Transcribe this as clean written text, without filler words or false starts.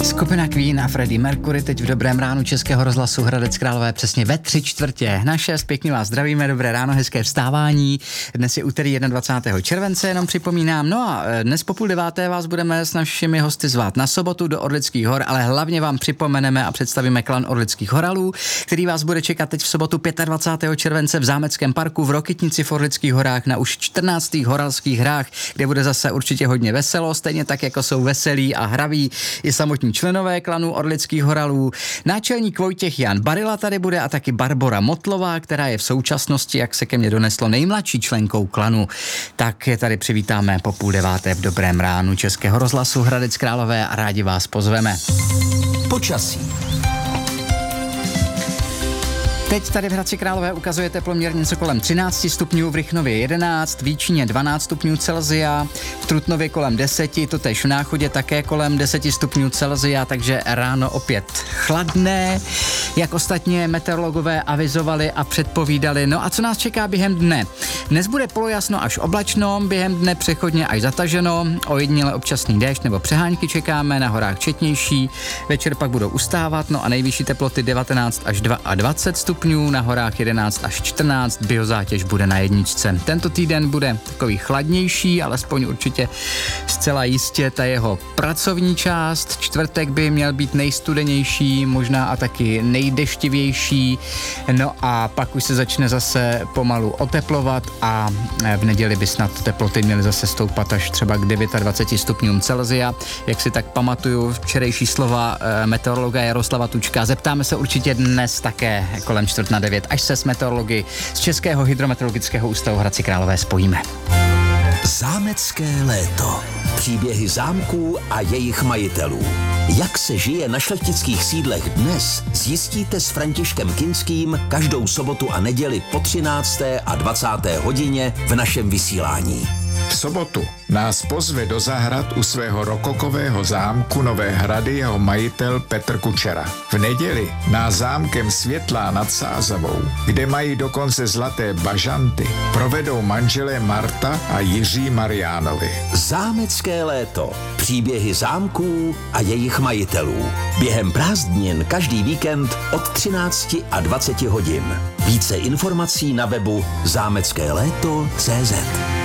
Skupina Queen a Freddie Mercury teď v dobrém ránu Českého rozhlasu Hradec Králové přesně ve 3/4. Pěkně vás zdravíme, dobré ráno, hezké vstávání. Dnes je úterý 21. července, jenom připomínám. No a dnes po 8:30 vás budeme s našimi hosty zvát na sobotu do Orlických hor, ale hlavně vám připomeneme a představíme klan Orlických horalů, který vás bude čekat teď v sobotu 25. července v Zámeckém parku v Rokytnici v Orlických horách na už 14. horalských hrách, kde bude zase určitě hodně veselo, stejně tak jako jsou veselí a hraví i samotní členové klanu Orlických horalů. Náčelník Vojtěch Jan Barila tady bude a taky Barbora Motlová, která je v současnosti, jak se ke mně doneslo, nejmladší členkou klanu. Tak je tady přivítáme po 8:30 v dobrém ránu Českého rozhlasu Hradec Králové a rádi vás pozveme. Počasí. Teď tady v Hradci Králové ukazuje teploměr něco kolem 13 stupňů, v Rychnově 11, v Výčině 12 stupňů Celsia, v Trutnově kolem 10, totéž v Náchodě také kolem 10 stupňů Celsia, takže ráno opět chladné, jak ostatně meteorologové avizovali a předpovídali. No a co nás čeká během dne? Dnes bude polojasno až oblačno, během dne přechodně až zataženo, ojediněle občasný déšť nebo přehánky čekáme, na horách četnější, večer pak budou ustávat, no a nejvyšší teploty 19 až 22 stupňů, na horách 11 až 14, biozátěž bude na 1. Tento týden bude takový chladnější, alespoň určitě zcela jistě ta jeho pracovní část. Čtvrtek by měl být nejstudenější, možná a taky nejdeštivější, no a pak už se začne zase pomalu oteplovat a v neděli by snad teploty měly zase stoupat až třeba k 29 stupňům Celsia. Jak si tak pamatuju včerejší slova meteorologa Jaroslava Tučka, zeptáme se určitě dnes také kolem 8:45, až se s meteorology z Českého hydrometeorologického ústavu Hradci Králové spojíme. Zámecké léto. Příběhy zámků a jejich majitelů. Jak se žije na šlechtických sídlech dnes, zjistíte s Františkem Kinským každou sobotu a neděli po 13. a 20. hodině v našem vysílání. V sobotu nás pozve do zahrad u svého rokokového zámku Nové Hrady jeho majitel Petr Kučera. V neděli nás zámkem Světlá nad Sázavou, kde mají dokonce zlaté bažanty, provedou manželé Marta a Jiří Mariánovi. Zámecké léto. Příběhy zámků a jejich majitelů. Během prázdnin každý víkend od 13 a 20 hodin. Více informací na webu zámeckéléto.cz.